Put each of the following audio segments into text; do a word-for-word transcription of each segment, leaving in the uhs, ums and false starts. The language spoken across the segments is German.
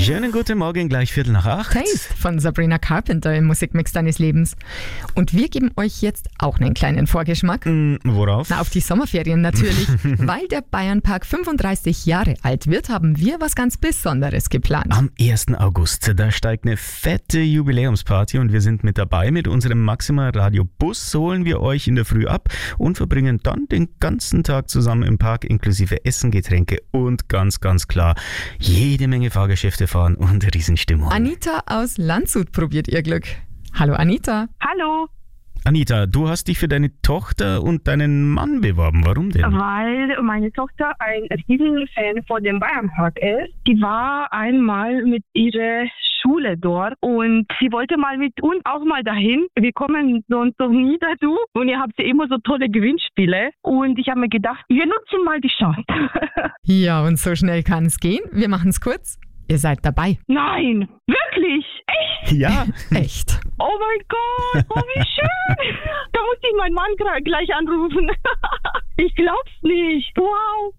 Schönen guten Morgen, gleich Viertel nach acht. Taste von Sabrina Carpenter im Musikmix deines Lebens. Und wir geben euch jetzt auch einen kleinen Vorgeschmack. Mm, worauf? Na, auf die Sommerferien natürlich. Weil der Bayernpark fünfunddreißig Jahre alt wird, haben wir was ganz Besonderes geplant. Am ersten August, da steigt eine fette Jubiläumsparty und wir sind mit dabei. Mit unserem Maximal Radio Bus holen wir euch in der Früh ab und verbringen dann den ganzen Tag zusammen im Park, inklusive Essen, Getränke und ganz, ganz klar, jede Menge Fahrgeschäfte fahren und Riesenstimmung. Anita aus Landshut probiert ihr Glück. Hallo Anita. Hallo, Anita, du hast dich für deine Tochter und deinen Mann beworben. Warum denn? weil meine Tochter ein Riesenfan von dem Bayernpark ist. Die war einmal mit ihrer Schule dort und sie wollte mal mit uns auch mal dahin. Wir kommen sonst noch nie dazu und ihr habt ja immer so tolle Gewinnspiele und ich habe mir gedacht, wir nutzen mal die Chance. Ja, und so schnell kann es gehen. Wir machen es kurz. Ihr seid dabei. Nein, wirklich? Echt? Ja. Echt. Oh mein Gott, oh wie schön. Da muss ich meinen Mann gra- gleich anrufen. Ich glaub's nicht. Wow,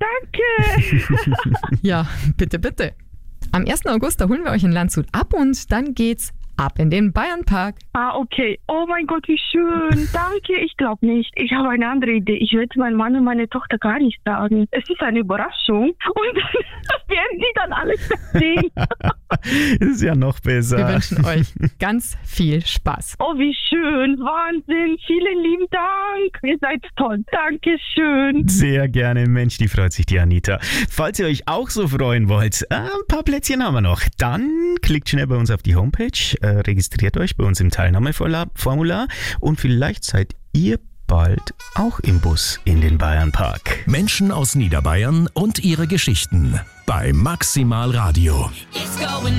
danke. Ja, bitte, bitte. Am ersten August, da holen wir euch in Landshut ab und dann geht's ab in den Bayernpark. Ah, okay. Oh mein Gott, wie schön. Danke, ich glaube nicht. Ich habe eine andere Idee. Ich werde meinem Mann und meine Tochter gar nicht sagen. Es ist eine Überraschung und dann werden die dann alles sehen. Das ist ja noch besser. Wir wünschen euch ganz viel Spaß. Oh, wie schön. Wahnsinn. Vielen lieben Dank. Ihr seid toll. Dankeschön. Sehr gerne, Mensch, die freut sich, die Anita. Falls ihr euch auch so freuen wollt, äh, ein paar Plätzchen haben wir noch. Dann klickt schnell bei uns auf die Homepage, äh, registriert euch bei uns im Teilnahmeformular und vielleicht seid ihr bald auch im Bus in den Bayernpark. Menschen aus Niederbayern und ihre Geschichten bei Maximal Radio. It's going